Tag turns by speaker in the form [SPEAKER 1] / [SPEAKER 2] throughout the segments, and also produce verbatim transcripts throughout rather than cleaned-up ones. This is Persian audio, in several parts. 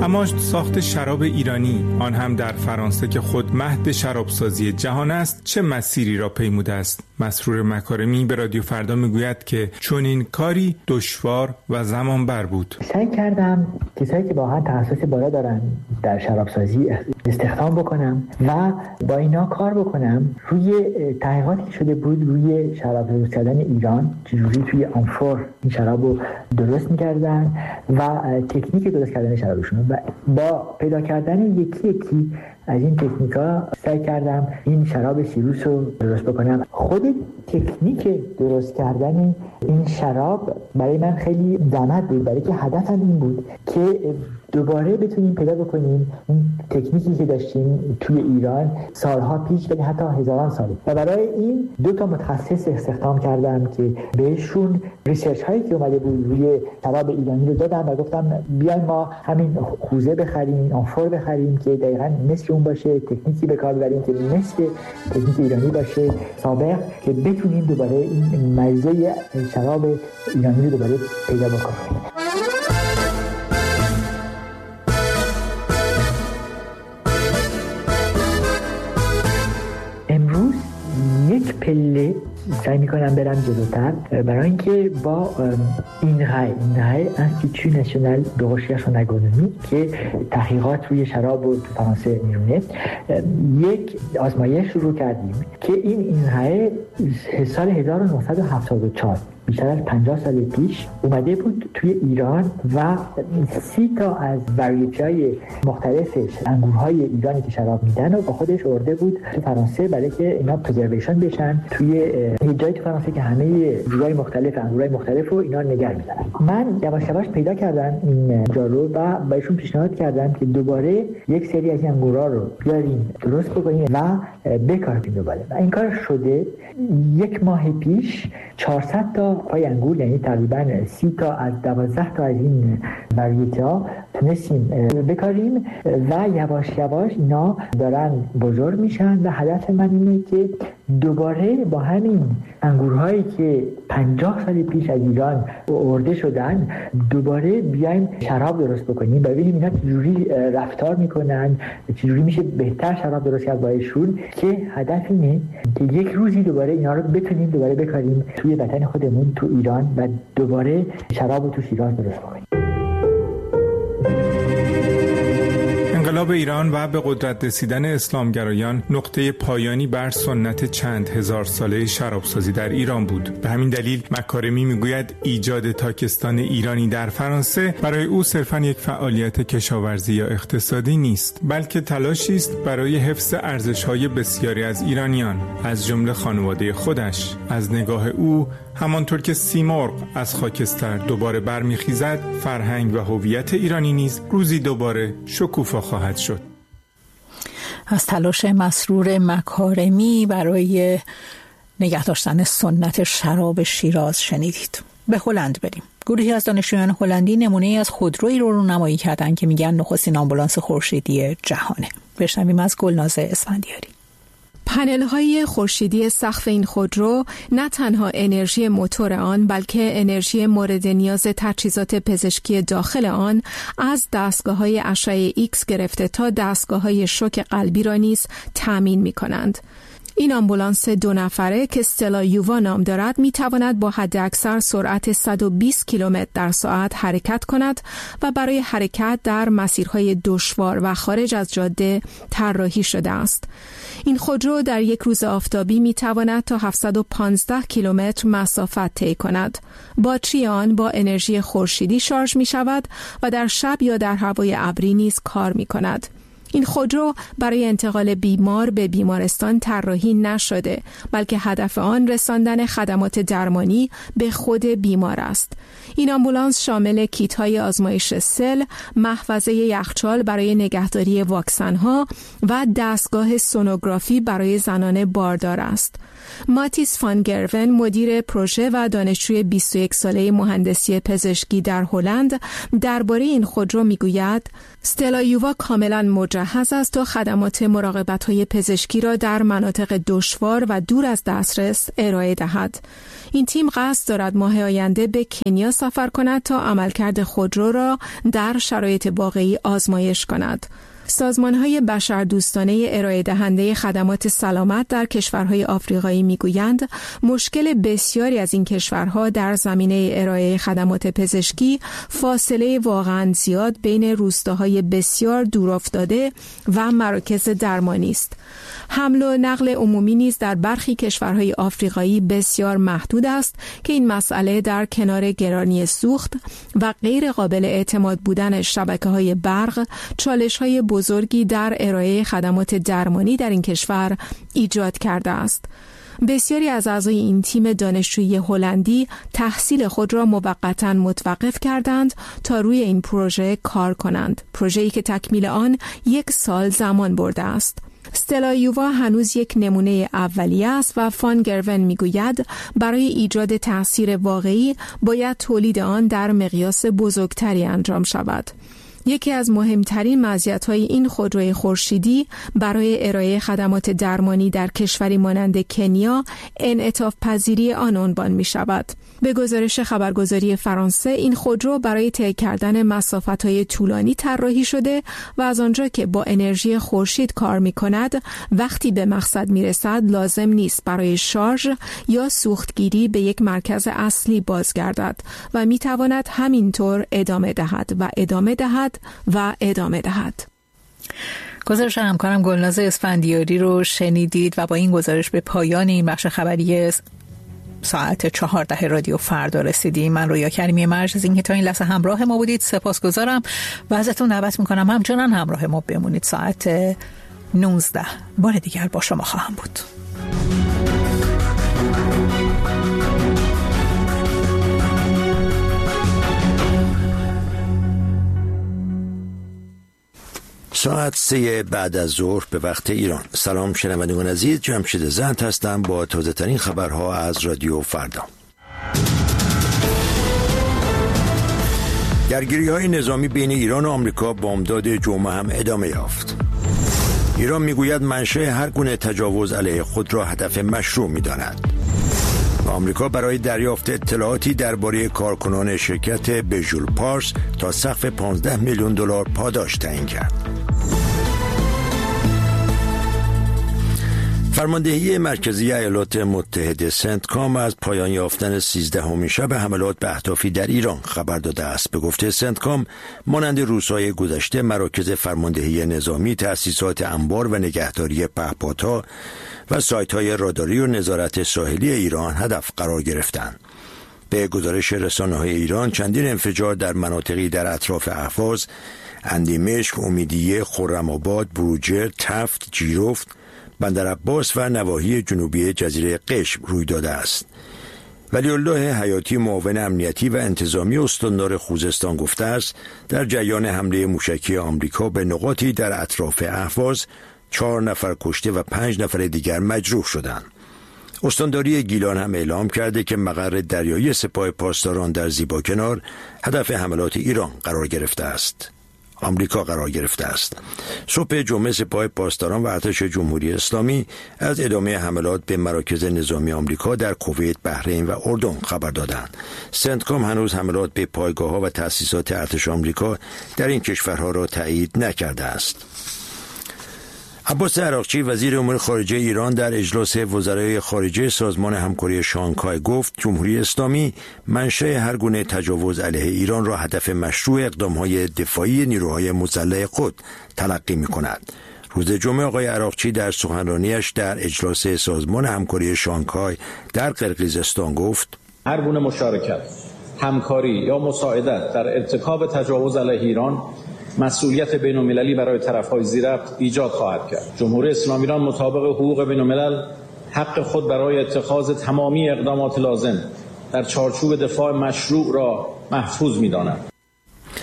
[SPEAKER 1] اما ساخت شراب ایرانی، آن هم در فرانسه که خود مهد شرابسازی جهان است، چه مسیری را پیموده است؟ مسرور مکارمی به رادیو فردا میگوید که چون این کاری دشوار و زمان بر بود.
[SPEAKER 2] سعی کردم کسایی که واقعا تخصص بالا دارن در شرابسازی استخدام بکنم و با اینا کار بکنم روی تحقیقاتی شده بود روی شراب درست کردن ایران، چجوری توی آمفور این شراب رو درست میکردن و تکنیک درست کردن شرابشون. و با پیدا کردن یکی یکی از این تکنیکا سعی کردم این شراب سیروس رو درست بکنم. خود تکنیک درست کردن این شراب برای من خیلی زحمت بود، برای که هدفم این بود که دوباره بتونیم پیدا بکنیم این تکنیکی که داشتیم توی ایران سالها پیش، ولی حتی هزاران ساله. و برای این دو تا متخصص استخدام کردم که بهشون ریسرچ هایی که اومده بود روی شراب ایرانی رو دادم و گفتم بیاین ما همین خوزه بخریم، آمفور بخریم که دقیقاً مثل اون باشه، تکنیکی به کار ببریم که مثل تکنیک ایرانی باشه سابق، که بتونیم دوباره این مزه شراب ایرانی رو دوباره پیدا بکنیم. امروز یک پله سعی میکنم برم جلوتر، برای اینکه با اینغای اینغای انستیتو ناسیونال دو ریشرچ ان آگرونومی که تحقیقات روی شراب رو تو فرانسه میرونه، یک آزمایش شروع کردیم که این اینغای سال هزار و نهصد و هفتاد و چهار، بیشتر از پنجاه سال پیش اومده بود توی ایران و سی تا از وریتی‌های مختلفش انگورهای ایرانی که شراب میدن و با خودش آورده بود تو فرانسه برای که اینا پرزرویشن بشن توی یه جایی تو فرانسه که همه جورای مختلف انگورهای مختلف رو اینا نگه می‌دارن. من یواش یواش پیدا کردم این جا رو و بهشون پیشنهاد کردم که دوباره یک سری از این انگورها رو بیاریم درست بکنیم و بکاریم دوباره. و این کار شده. یک ماه پیش چهارصد تا پای انگور، یعنی تقریبا سی تا از دوازده تا از این وریتی‌ها تونستیم بکاریم و یواش یواش اینا دارن بزرگ میشن و هدف من اینه که دوباره با همین انگورهایی که پنجاه سال پیش از ایران آورده شدن دوباره بیایم شراب درست بکنیم، ببینیم اینا چجوری رفتار میکنن، چجوری میشه بهتر شراب درست کرد بایشون، که هدف اینه که یک روزی دوباره اینا رو بتونیم دوباره بکاریم توی وطن خودمون تو ایران و دوباره شراب رو تو شیراز درست بکنیم.
[SPEAKER 1] انقلاب ایران و به قدرت رسیدن اسلامگرایان نقطه پایانی بر سنت چند هزار ساله شرابسازی در ایران بود. به همین دلیل مکارمی میگوید ایجاد تاکستان ایرانی در فرانسه برای او صرفاً یک فعالیت کشاورزی یا اقتصادی نیست، بلکه تلاشی است برای حفظ ارزش‌های بسیاری از ایرانیان، از جمله خانواده خودش. از نگاه او همانطور که سیمرغ از خاکستر دوباره برمیخیزد، فرهنگ و هویت ایرانی نیز روزی دوباره شکوفا خواهد شد.
[SPEAKER 3] از تلاش مسرور مکارمی برای نگه داشتن سنت شراب شیراز شنیدید. به هلند بریم. گروهی از دانشجویان هلندی نمونه از خودرویی رو رونمایی کردن که میگن نخستین آمبولانس خورشیدی جهانه. بشنویم از گلناز اسفندیاری.
[SPEAKER 4] پنل‌های خورشیدی سقف این خودرو نه تنها انرژی موتور آن، بلکه انرژی مورد نیاز تجهیزات پزشکی داخل آن از دستگاه‌های اشعه ایکس گرفته تا دستگاه‌های شوک قلبی را نیز تأمین می‌کنند. این آمبولانس دو نفره که استلا یووا نام دارد می تواند با حداکثر سرعت صد و بیست کیلومتر در ساعت حرکت کند و برای حرکت در مسیرهای دشوار و خارج از جاده طراحی شده است. این خودرو در یک روز آفتابی می تواند تا هفتصد و پانزده کیلومتر مسافت طی کند. باتری آن با انرژی خورشیدی شارژ می شود و در شب یا در هوای ابری نیز کار می کند. این خودرو برای انتقال بیمار به بیمارستان طراحی نشده، بلکه هدف آن رساندن خدمات درمانی به خود بیمار است. این آمبولانس شامل کیت‌های آزمایش سل، محفظه یخچال برای نگهداری واکسن‌ها و دستگاه سونوگرافی برای زنان باردار است. ماتیس فان گرون، مدیر پروژه و دانشجوی بیست و یک ساله مهندسی پزشکی در هلند، درباره این خودرو میگوید: استلا یووا کاملا مجهز مجهز است تا خدمات مراقبت‌های پزشکی را در مناطق دشوار و دور از دسترس ارائه دهد. این تیم قصد دارد ماه آینده به کنیا سفر کند تا عملکرد خودرو را در شرایط واقعی آزمایش کند. سازمان‌های بشردوستانه ارائه دهنده خدمات سلامت در کشورهای آفریقایی می‌گویند مشکل بسیاری از این کشورها در زمینه ارائه خدمات پزشکی فاصله واقعاً زیاد بین روستاهای بسیار دورافتاده و مراکز درمانی است. حمل و نقل عمومی نیز در برخی کشورهای آفریقایی بسیار محدود است که این مسئله در کنار گرانی سوخت و غیر قابل اعتماد بودن شبکه‌های برق چالش‌های بزرگی در ارائه خدمات درمانی در این کشور ایجاد کرده است. بسیاری از اعضای این تیم دانشجویی هلندی تحصیل خود را موقتاً متوقف کردند تا روی این پروژه کار کنند. پروژه‌ای که تکمیل آن یک سال زمان برده است. استلا یووا هنوز یک نمونه اولیه است و فان گرون میگوید برای ایجاد تأثیر واقعی باید تولید آن در مقیاس بزرگتری انجام شود. یکی از مهمترین مزیت‌های این خودروی خورشیدی برای ارائه خدمات درمانی در کشوری مانند کنیا انعطاف پذیری آن عنوان می‌شود. به گزارش خبرگزاری فرانسه این خودرو برای طی کردن مسافت‌های طولانی طراحی شده و از آنجا که با انرژی خورشید کار می‌کند وقتی به مقصد می‌رسد لازم نیست برای شارژ یا سوختگیری به یک مرکز اصلی بازگردد و می‌تواند همینطور ادامه دهد و ادامه دهد و ادامه دهد.
[SPEAKER 3] گزارش همکارم گلناز اسفندیاری رو شنیدید و با این گزارش به پایان این بخش خبری ساعت چهارده رادیو فردا رسیدیم. من رویا کریمی مرج از اینکه تا این لحظه همراه ما بودید سپاسگزارم و ازتون دعوت میکنم همچنان همراه ما بمونید. ساعت نوزده بار دیگر با شما خواهم بود.
[SPEAKER 5] ساعت سه بعد از ظهر به وقت ایران. سلام شنوندگان عزیز، جمشید زند هستم با تازه ترین خبرها از رادیو فردا. درگیری های نظامی بین ایران و آمریکا بامداد جمعه هم ادامه یافت. ایران میگوید منشأ هر گونه تجاوز علیه خود را هدف مشروع می‌داند. آمریکا برای دریافت اطلاعاتی درباره کارکنان شرکت بژول پارس تا سقف پانزده میلیون دلار پاداش تعیین کرد. فرماندهی مرکزی ایالات متحده سنتکام از پایان یافتن سیزدهمین شب حملات به اهدافی در ایران خبر داده است. به گفته سنتکام، مانند روزهای گذشته مراکز فرماندهی نظامی، تأسیسات انبار و نگهداری پهپادها و سایت‌های راداری و نظارت ساحلی ایران هدف قرار گرفتند. به گزارش رسانه‌های ایران، چندین انفجار در مناطقی در اطراف اهواز، اندیمشک، امیدیه، خرم‌آباد، بروجرد، تفت، جیرفت، بندرعباس و نواحی جنوبی جزیره قشم روی داده است. ولی الله حیاتی، معاون امنیتی و انتظامی استاندار خوزستان گفته است در جریان حمله موشکی آمریکا به نقاطی در اطراف اهواز چهار نفر کشته و پنج نفر دیگر مجروح شدند. استانداری گیلان هم اعلام کرده که مقر دریایی سپاه پاسداران در زیباکنار هدف حملات ایران قرار گرفته است. آمریکا قرار گرفته است. صبح جمعه سپاه پاسداران و ارتش جمهوری اسلامی از ادامه حملات به مراکز نظامی آمریکا در کویت، بحرین و اردن خبر دادند. سنتکام هنوز حملات به پایگاه‌ها و تأسیسات ارتش آمریکا در این کشورها را تایید نکرده است. عباس عراقچی وزیر امور خارجه ایران در اجلاس وزرای خارجه سازمان همکاری شانگهای گفت جمهوری اسلامی منشأ هر گونه تجاوز علیه ایران را هدف مشروع اقدام‌های دفاعی نیروهای مسلح خود تلقی می‌کند. روز جمعه آقای عراقچی در سخنرانیش در اجلاس سازمان همکاری شانگهای در قرقیزستان گفت
[SPEAKER 6] هر گونه مشارکت، همکاری یا مساعدت در ارتکاب تجاوز علیه ایران مسئولیت بین‌المللی برای طرف‌های ذی‌ربط ایجاد خواهد کرد. جمهوری اسلامی ایران مطابق حقوق بین‌الملل حق خود برای اتخاذ تمامی اقدامات لازم در چارچوب دفاع مشروع را محفوظ می‌داند.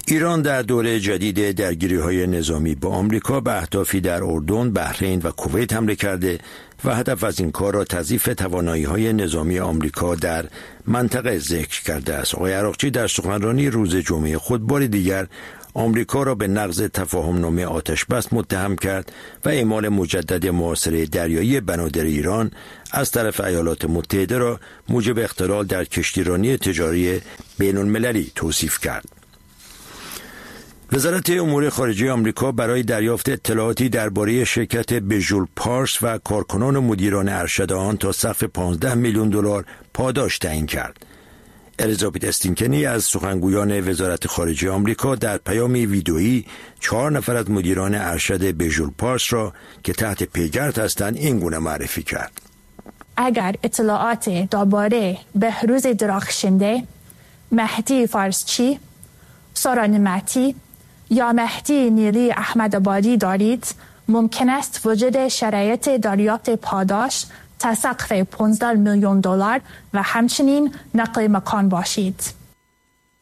[SPEAKER 5] ایران در دوره جدید درگیری‌های نظامی با آمریکا به اهدافی در اردن، بحرین و کویت حمله کرده و هدف از این کار را تضعیف توانایی‌های نظامی آمریکا در منطقه ذکر کرده است. آقای عراقچی در سخنرانی روز جمعه خود بار دیگر آمریکا را به نقض تفاهم‌نامه آتش‌بس متهم کرد و اعمال مجدد محاصره دریایی بنادر ایران از طرف ایالات متحده را موجب اختلال در کشتیرانی تجاری بین‌المللی توصیف کرد. وزارت امور خارجه آمریکا برای دریافت اطلاعاتی درباره شرکت بژول پارس و کارکنان و مدیران ارشد آن تا سقف پانزده میلیون دلار پاداش تعیین کرد. الیزابت استینکنی از سخنگویان وزارت خارجه آمریکا در پیامی ویدئویی چهار نفر از مدیران ارشد بژول پارس را که تحت پیگرد هستند این گونه معرفی کرد:
[SPEAKER 7] اگر اطلاعات درباره بهروز درخشنده، مهدی فارسچی، سارا نعمتی یا مهدی نیلی احمدآبادی دارید، ممکن است وجود شرایط دریافت پاداش تا سقف پانزده میلیون دلار و همچنین نقل مکان باشید.